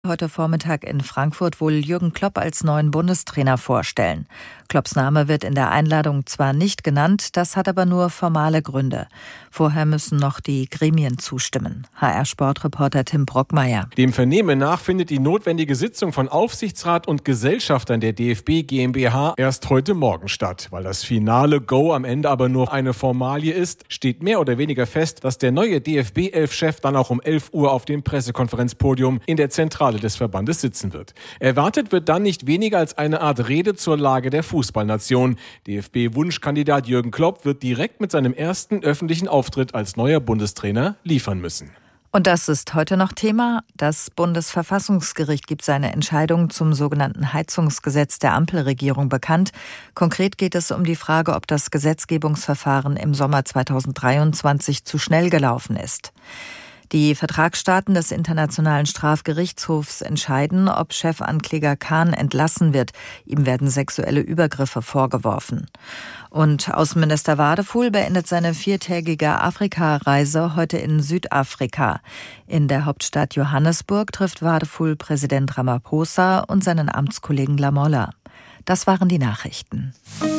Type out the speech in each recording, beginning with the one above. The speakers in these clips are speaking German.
Heute Vormittag in Frankfurt wohl Jürgen Klopp als neuen Bundestrainer vorstellen. Klopps Name wird in der Einladung zwar nicht genannt, das hat aber nur formale Gründe. Vorher müssen noch die Gremien zustimmen. HR-Sportreporter Tim Brockmeier. Dem Vernehmen nach findet die notwendige Sitzung von Aufsichtsrat und Gesellschaftern der DFB GmbH erst heute Morgen statt. Weil das finale Go am Ende aber nur eine Formalie ist, steht mehr oder weniger fest, dass der neue DFB-11-Chef dann auch um 11 Uhr auf dem Pressekonferenzpodium in der Zentrale des Verbandes sitzen wird. Erwartet wird dann nicht weniger als eine Art Rede zur Lage der Fußballnation. DFB-Wunschkandidat Jürgen Klopp wird direkt mit seinem ersten öffentlichen Auftritt als neuer Bundestrainer liefern müssen. Und das ist heute noch Thema. Das Bundesverfassungsgericht gibt seine Entscheidung zum sogenannten Heizungsgesetz der Ampelregierung bekannt. Konkret geht es um die Frage, ob das Gesetzgebungsverfahren im Sommer 2023 zu schnell gelaufen ist. Die Vertragsstaaten des Internationalen Strafgerichtshofs entscheiden, ob Chefankläger Khan entlassen wird. Ihm werden sexuelle Übergriffe vorgeworfen. Und Außenminister Wadefuhl beendet seine 4-tägige Afrika-Reise heute in Südafrika. In der Hauptstadt Johannesburg trifft Wadefuhl Präsident Ramaphosa und seinen Amtskollegen Lamolla. Das waren die Nachrichten.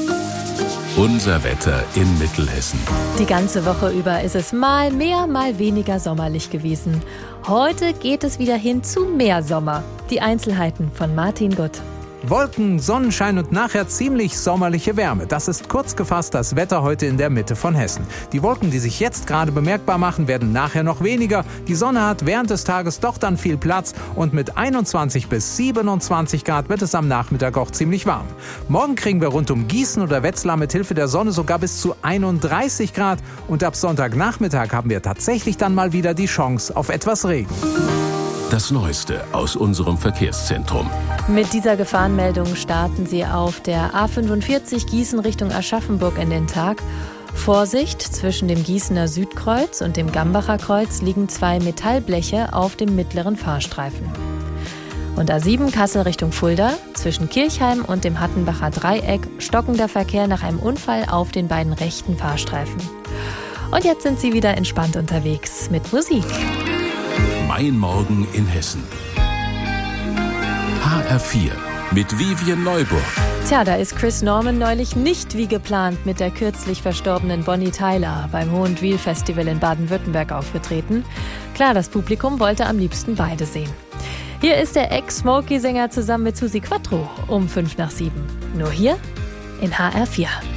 Unser Wetter in Mittelhessen. Die ganze Woche über ist es mal mehr, mal weniger sommerlich gewesen. Heute geht es wieder hin zu mehr Sommer. Die Einzelheiten von Martin Gutt. Wolken, Sonnenschein und nachher ziemlich sommerliche Wärme. Das ist kurz gefasst das Wetter heute in der Mitte von Hessen. Die Wolken, die sich jetzt gerade bemerkbar machen, werden nachher noch weniger. Die Sonne hat während des Tages doch dann viel Platz und mit 21 bis 27 Grad wird es am Nachmittag auch ziemlich warm. Morgen kriegen wir rund um Gießen oder Wetzlar mit Hilfe der Sonne sogar bis zu 31 Grad und ab Sonntagnachmittag haben wir tatsächlich dann mal wieder die Chance auf etwas Regen. Das Neueste aus unserem Verkehrszentrum. Mit dieser Gefahrenmeldung starten Sie auf der A45 Gießen Richtung Aschaffenburg in den Tag. Vorsicht, zwischen dem Gießener Südkreuz und dem Gambacher Kreuz liegen 2 Metallbleche auf dem mittleren Fahrstreifen. Und A7 Kassel Richtung Fulda, zwischen Kirchheim und dem Hattenbacher Dreieck stockender Verkehr nach einem Unfall auf den beiden rechten Fahrstreifen. Und jetzt sind Sie wieder entspannt unterwegs mit Musik. Mein Morgen in Hessen. HR4 mit Vivian Neuburg. Tja, da ist Chris Norman neulich nicht wie geplant mit der kürzlich verstorbenen Bonnie Tyler beim Hohentwiel Festival in Baden-Württemberg aufgetreten. Klar, das Publikum wollte am liebsten beide sehen. Hier ist der Ex-Smokey-Sänger zusammen mit Susi Quattro um 6:55. Nur hier in HR4.